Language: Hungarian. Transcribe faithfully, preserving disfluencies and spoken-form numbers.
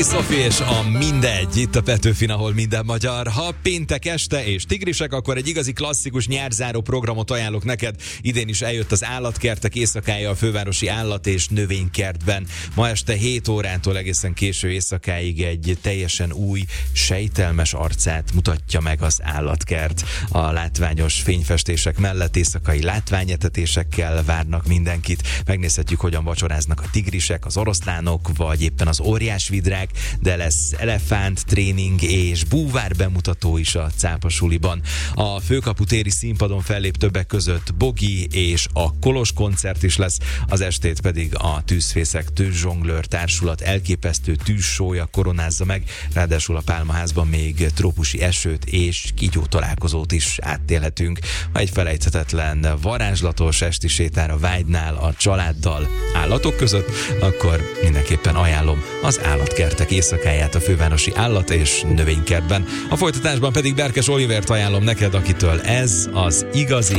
Szofi és a Mindegy, itt a Petőfin, ahol minden magyar. Ha péntek este és tigrisek, akkor egy igazi klasszikus nyárzáró programot ajánlok neked. Idén is eljött az Állatkertek éjszakája a fővárosi állat- és növénykertben. Ma este hét órától egészen késő éjszakáig egy teljesen új, sejtelmes arcát mutatja meg az Állatkert. A látványos fényfestések mellett éjszakai látványetetésekkel várnak mindenkit. Megnézhetjük, hogyan vacsoráznak a tigrisek, az oroszlánok, vagy éppen az óriásvidrák, de lesz elefánt tréning és búvár bemutató is a cápasuliban. A Főkapu téri színpadon fellép többek között Bogi és a Kolos koncert is lesz, az estét pedig a Tűzfészek Tűzzsonglőr Társulat elképesztő tűzsója koronázza meg, ráadásul a Pálmaházban még trópusi esőt és kígyó találkozót is áttélhetünk. Ha egy felejthetetlen, varázslatos esti sétára vágynál a családdal állatok között, akkor mindenképpen ajánlom az Állatkertek éjszakáját a fővárosi állat- és növénykertben. A folytatásban pedig Berkes Olivert ajánlom neked, akitől ez az igazi